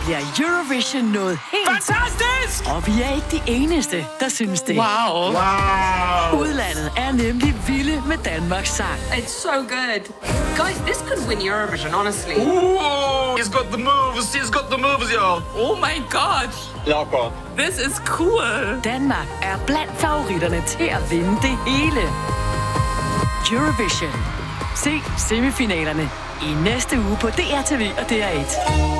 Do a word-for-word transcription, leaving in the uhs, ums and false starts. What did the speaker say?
bliver Eurovision noget helt... Fantastisk! Og vi er ikke de eneste, der synes det. Wow. Wow. Udlandet er nemlig vilde med Danmarks sang. It's so good. Guys, this could win Eurovision, honestly. Ooh, he's got the moves. He's got the moves, y'all. Oh my god. Jakob. This is cool. Danmark er blandt favoritterne til at vinde det hele. Eurovision. Se semifinalerne i næste uge på D R T V og D R et.